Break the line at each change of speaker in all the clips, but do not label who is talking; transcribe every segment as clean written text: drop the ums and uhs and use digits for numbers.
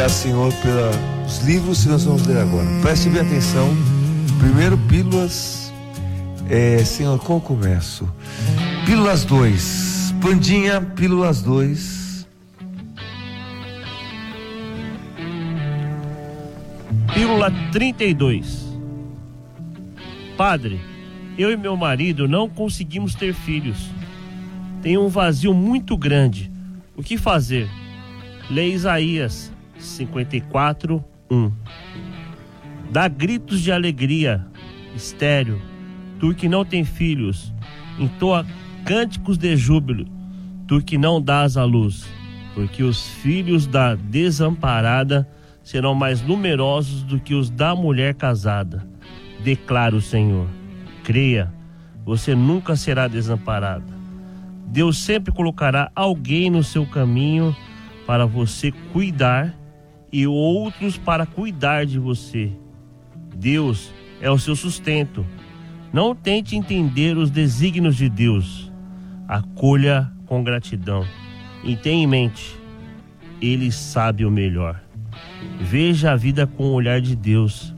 Obrigado, Senhor, pelos livros que nós vamos ler agora. Preste bem atenção. Primeiro, Pílulas. Senhor, qual eu começo? Pílulas 2. Pandinha, Pílulas 2.
Pílula 32. Padre, eu e meu marido não conseguimos ter filhos. Tenho um vazio muito grande. O que fazer? Lê Isaías 54:1. Dá gritos de alegria, estéril, tu que não tem filhos. Entoa cânticos de júbilo, tu que não dás à luz, porque os filhos da desamparada serão mais numerosos do que os da mulher casada, declara o Senhor. Creia, você nunca será desamparada. Deus sempre colocará alguém no seu caminho para você cuidar e outros para cuidar de você. Deus é o seu sustento. Não tente entender os desígnios de Deus. Acolha com gratidão e tenha em mente, Ele sabe o melhor. Veja a vida com o olhar de Deus.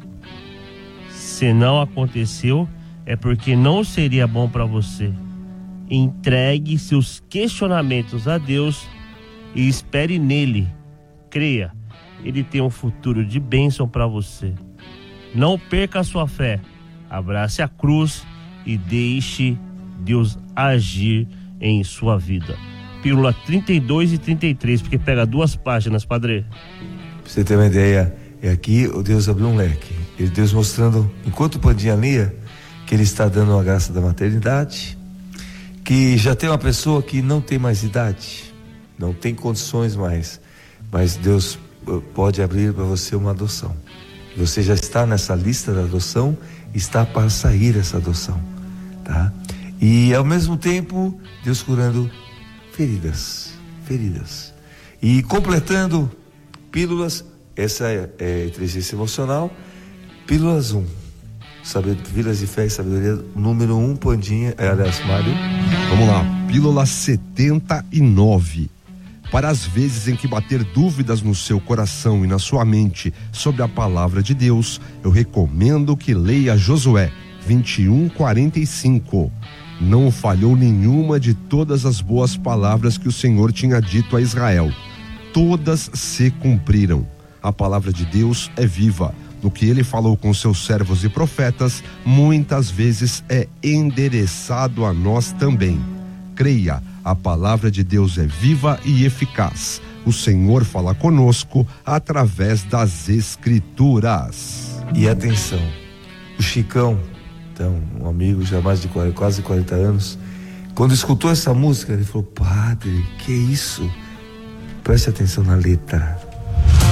Se não aconteceu, é porque não seria bom para você. Entregue seus questionamentos a Deus e espere nele. Creia, Ele tem um futuro de bênção para você. Não perca a sua fé. Abrace a cruz e deixe Deus agir em sua vida. Pílula 32 e 33, porque pega 2 páginas, Padre.
Pra você ter uma ideia, aqui o Deus abriu um leque. Deus mostrando, enquanto o Pandinha lia, que Ele está dando a graça da maternidade, que já tem uma pessoa que não tem mais idade, não tem condições mais, mas Deus pode abrir para você uma adoção. Você já está nessa lista da adoção, está para sair essa adoção, tá? E ao mesmo tempo, Deus curando feridas. E completando pílulas, essa é inteligência emocional, pílulas 1. Pílulas de fé e sabedoria, número 1, Pandinha, Mário.
Vamos lá, pílula 79. Para as vezes em que bater dúvidas no seu coração e na sua mente sobre a palavra de Deus, eu recomendo que leia Josué 21:45. Não falhou nenhuma de todas as boas palavras que o Senhor tinha dito a Israel. Todas se cumpriram. A palavra de Deus é viva. No que Ele falou com seus servos e profetas, muitas vezes é endereçado a nós também. Creia, a palavra de Deus é viva e eficaz. O Senhor fala conosco através das Escrituras.
E atenção, o Chicão, então, um amigo já mais de quase 40 anos, quando escutou essa música, ele falou: Padre, que isso? Preste atenção na letra.